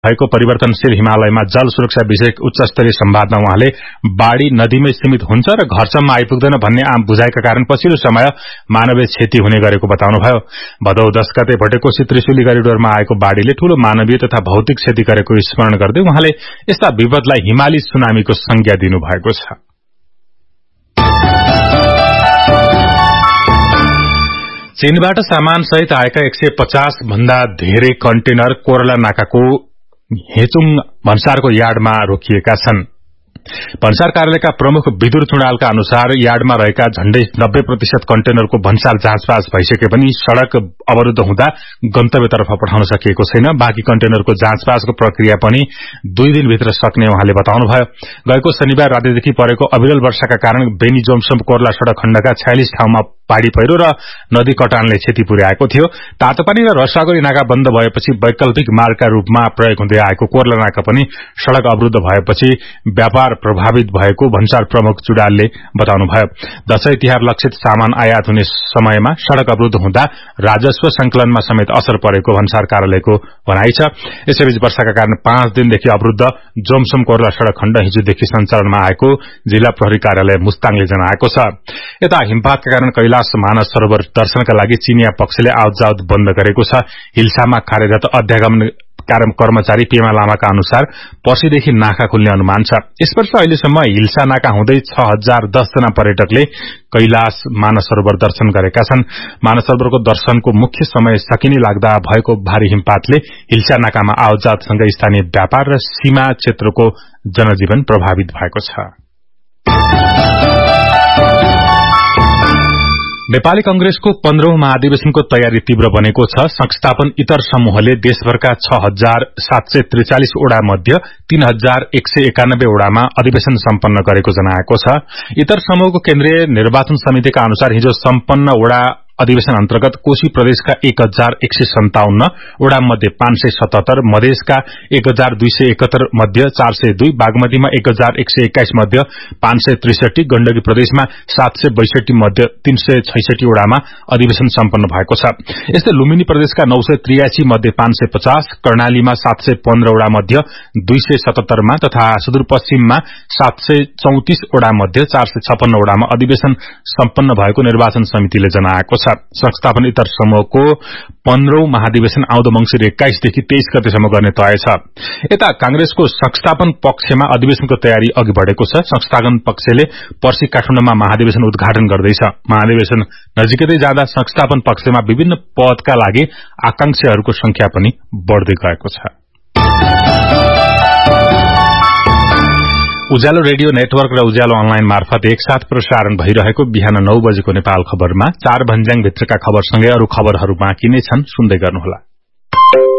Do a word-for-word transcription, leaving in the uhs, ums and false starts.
भएको परिवर्तनशील हिमालयमा जल सुरक्षा विषयक उच्च स्तरीय संवादमा उहाँले बाढ़ी नदीमै सीमित हुन्छ र घरसम्म आइपुग्दैन भन्ने आम बुझाइका कारण पछिल्लो समय मानवीय क्षति हुने गरेको बताउनुभयो। भदौ दश गते भटेकोशी त्रिशुली गरिडोरमा आएको बाढ़ीले ठूलो मानवीय तथा भौतिक क्षति गरेको स्मरण गर्दै उहाँले यस्ता विपदलाई हिमाली सुनामीको संज्ञा दिनुभएको छ। चीनबाट सामान सहित आएका एक सय पचास भन्दा धेरै कन्टेनर कोरला नाकाको हेचुङ भन्सारको यार्डमा रोकिएका छन्। भन्सार कार्यालयका प्रमुख विदुर चुडालका अनुसार यार्डमा रहेका झण्डै नब्बे प्रतिशत कन्टेनरको भन्सार जाँचपास भइसके पनि सड़क अवरूद्ध हुँदा गन्तव्यतर्फ पठाउन सकिएको छैन। बाँकी कन्टेनरको जाँचपासको प्रक्रिया पनि दुई दिनभित्र सक्ने उहाँले बताउनुभयो। गएको शनिबार रातिदेखि परेको अविरल वर्षाका कारण बेनी जोमसोम कोर्ला सड़क खण्डका छयालिस ठाउँमा बाढ़ी पहिरो र नदी कटानले क्षति पुर्याएको थियो। तातोपानी र रसागरी नाका बन्द भएपछि वैकल्पिक मार्गका रूपमा प्रयोग हुँदै आएको कोर्ला नाका पनि सड़क अवरूद्ध भएपछि व्यापार प्रभावित भएको भन्सार प्रमुख चुडालले बताउनुभयो। दशैं तिहार लक्षित सामान आयात हुने समयमा सड़क अवरूद्ध हुँदा राजस्व संकलनमा समेत असर परेको भन्सार कार्यालयको भनाइ छ। यसैबीच वर्षाका कारण पाँच दिनदेखि अवरूद्ध जोमसोम कोर्ला सड़क खण्ड हिजोदेखि सञ्चालनमा आएको जिल्ला प्रहरी कार्यालय मुस्ताङले जनाएको छ। यता हिमपातका कारण कैलाश मानस सरोवर दर्शनका लागि चीनिया पक्षले आवतजावत बन्द गरेको छ। हिल्सामा कार्यरत अध्यागमन कर्मचारी पेमा लामाका अनुसार पर्सिदेखि नाका खुल्ने अनुमान छ। यस वर्ष अहिलेसम्म हिल्सा नाका हुँदै छ हजार दस जना पर्यटकले कैलाश मानस सरोवर दर्शन गरेका छन्। मानस सरोवरको दर्शनको मुख्य समय सकिने लाग्दा भएको भारी हिमपातले हिल्सा नाकामा आवतजावतसँगै स्थानीय व्यापार र सीमा क्षेत्रको जनजीवन प्रभावित भएको छ। नेपाली कंग्रेसको पन्ध्रौं महाधिवेशनको तयारी तीव्र बनेको छ। संस्थापन इतर समूहले देशभरका छ हजार सात सय त्रिचालिस वडा मध्ये तीन हजार एक सय एकानब्बे वडामा अधिवेशन सम्पन्न गरेको जनाएको छ। इतर समूहको केन्द्रीय निर्वाचन समितिका अनुसार हिजो सम्पन्न वडा अधिवेशन अन्तर्गत कोशी प्रदेशका एक हजार एक सय सन्ताउन्न वडा मध्ये पाँच सय सतहत्तर, मधेसका एक हजार दुई सय एकहत्तर मध्ये चार सय दुई, बागमतीमा एक हजार एक सय एक्काइस मध्ये पाँच सय त्रिसठी, गण्डकी प्रदेशमा सात सय बैसठी मध्ये तीन सय छैसठी वडामा अधिवेशन सम्पन्न भएको छ। यस्तै लुम्बिनी प्रदेशका नौ सय त्रियासी मध्ये पाँच सय पचास, कर्णालीमा सात सय पन्ध्र वडा मध्ये दुई सय सतहत्तरमा तथा सुदूरपश्चिममा सात सय चौतिस वडा मध्ये चार सय छप्पन्न वडामा अधिवेशन सम्पन्न भएको निर्वाचन समितिले जनाएको छ। संस्थापन इतर समूहको पन्ध्रौं महाधिवेशन आउँदो मंसिर एक्काइसदेखि तेइस गतेसम्म गर्ने तय छ। यता कांग्रेसको संस्थापन पक्षमा अधिवेशनको तयारी अघि बढ़ेको छ। संस्थापन पक्षले पर्सि काठमाडौँमा महाधिवेशन उद्घाटन गर्दैछ। महाधिवेशन नजिकै जाँदा संस्थापन पक्षमा विभिन्न पदका लागि आकांक्षीहरूको संख्या पनि बढ़दै गएको छ। उज्यालो रेडियो नेटवर्क र उज्यालो अनलाइन मार्फत एकसाथ प्रसारण भइरहेको बिहान नौ बजेको नेपाल खबरमा चार भन्ज्याङ भित्रका खबरसँगै अरू खबरहरू बाँकी नै छन्, सुन्दै गर्नुहोला।